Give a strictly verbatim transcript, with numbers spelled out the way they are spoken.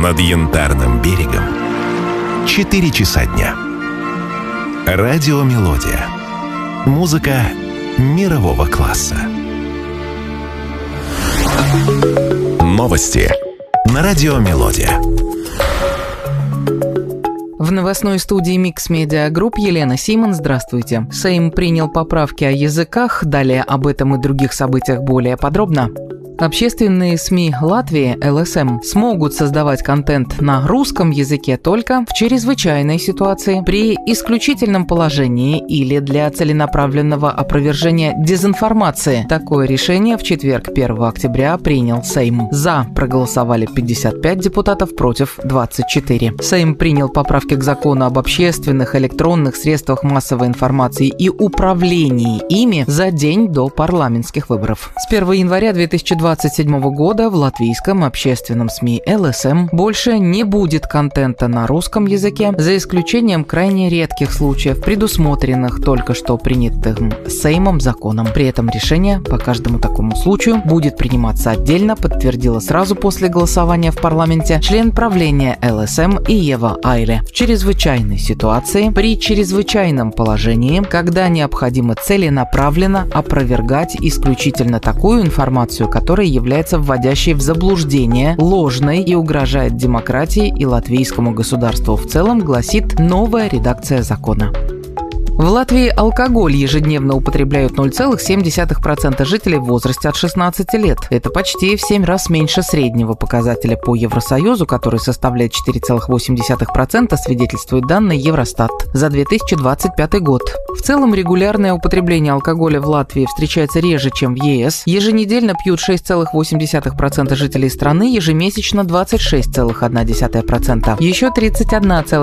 Над Янтарным берегом четыре часа дня. Радиомелодия. Музыка мирового класса. Новости на Радиомелодия. В новостной студии Mix Media Group Елена Симон. Здравствуйте. Сейм принял поправки о языках. Далее об этом и других событиях более подробно. Общественные СМИ Латвии, эл эс эм, смогут создавать контент на русском языке только в чрезвычайной ситуации, при исключительном положении или для целенаправленного опровержения дезинформации. Такое решение в четверг, первого октября, принял Сейм. За проголосовали пятьдесят пять депутатов, против двадцать четыре. Сейм принял поправки к закону об общественных электронных средствах массовой информации и управлении ими за день до парламентских выборов. С первого января две тысячи двадцать седьмого года в латвийском общественном СМИ эл эс эм больше не будет контента на русском языке, за исключением крайне редких случаев, предусмотренных только что принятым Сеймом законом. При этом решение по каждому такому случаю будет приниматься отдельно, подтвердила сразу после голосования в парламенте член правления эл эс эм Иева Айле. В чрезвычайной ситуации, при чрезвычайном положении, когда необходимо целенаправленно опровергать исключительно такую информацию, которая является вводящей в заблуждение, ложной и угрожает демократии и латвийскому государству в целом, гласит новая редакция закона. В Латвии алкоголь ежедневно употребляют ноль целых семь десятых процента жителей в возрасте от шестнадцати лет. Это почти в семь раз меньше среднего показателя по Евросоюзу, который составляет четыре целых восемь десятых процента, свидетельствуют данные Евростат за две тысячи двадцать пятый год. В целом регулярное употребление алкоголя в Латвии встречается реже, чем в е эс. Еженедельно пьют шесть целых восемь десятых процента жителей страны, ежемесячно двадцать шесть целых одна десятая процента. Еще тридцать один целых